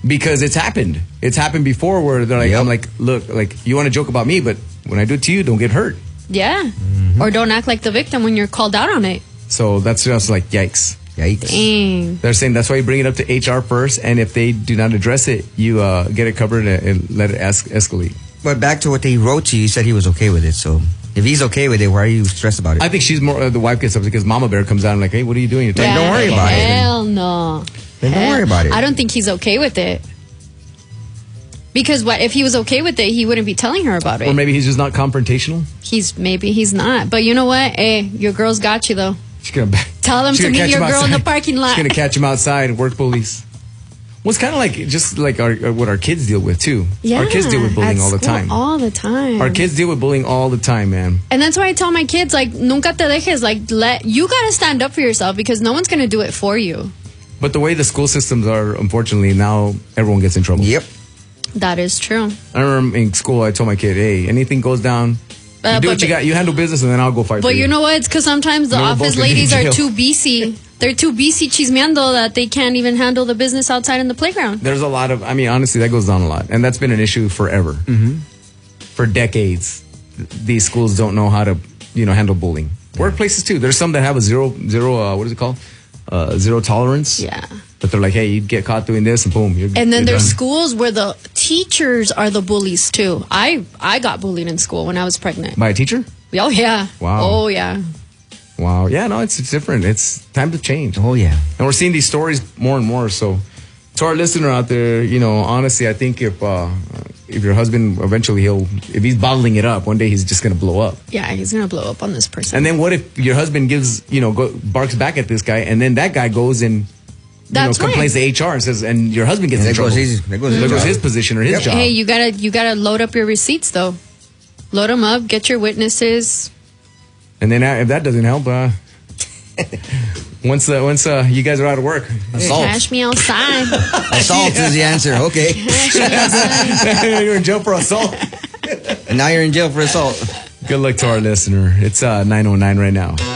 Because it's happened. It's happened before where they're like, I'm like, look, like, you want to joke about me, but when I do it to you, don't get hurt. Yeah. Or don't act like the victim when you're called out on it. So that's just like, yikes. Dang. They're saying that's why you bring it up to HR first, and if they do not address it, you get it covered and let it escalate. But back to what they wrote to you, he said he was okay with it. So if he's okay with it, why are you stressed about it? I think she's more, the wife gets up because Mama Bear comes out and like, hey, what are you doing? You're Don't worry about it. Hell no. Then don't worry about it. I don't think he's okay with it. Because if he was okay with it, he wouldn't be telling her about it. Or maybe he's just not confrontational. Maybe he's not. But you know what? Hey, your girl's got you though. She's gonna tell them to meet your girl in the parking lot. She's gonna catch him outside and work police. Well, it's kind of like just like what our kids deal with too. Yeah, our kids deal with bullying all the time. All the time. Our kids deal with bullying all the time, man. And that's why I tell my kids, like, nunca te dejes. Like, you gotta stand up for yourself because no one's gonna do it for you. But the way the school systems are, unfortunately, now everyone gets in trouble. Yep. That is true. I remember in school, I told my kid, hey, anything goes down, you do what you got. You handle business, and then I'll go fight for you. But you know what? It's because sometimes the office ladies are too BC. They're too BC chismeando that they can't even handle the business outside in the playground. There's a lot of, I mean, honestly, that goes down a lot. And that's been an issue forever. Mm-hmm. For decades, these schools don't know how to, handle bullying. Workplaces, too. There's some that have a zero, what is it called? Zero tolerance. Yeah. But they're like, hey, you get caught doing this, and boom, And then there's done. schools where the teachers are the bullies, too. I got bullied in school when I was pregnant. By a teacher? Oh, yeah. Wow. Oh, yeah. Wow. Yeah, no, it's different. It's time to change. Oh, yeah. And we're seeing these stories more and more. So to our listener out there, honestly, I think if your husband eventually if he's bottling it up, one day he's just going to blow up. Yeah, he's going to blow up on this person. And then what if your husband barks back at this guy, and then that guy goes and complains to HR and says, and your husband gets in trouble. There goes his position or his job. Hey, you gotta load up your receipts though. Load them up. Get your witnesses. And then if that doesn't help, once you guys are out of work, assault. Cash me outside. Assault is the answer. Okay. You're in jail for assault. And now you're in jail for assault. Good luck to our listener. It's 9:09 right now.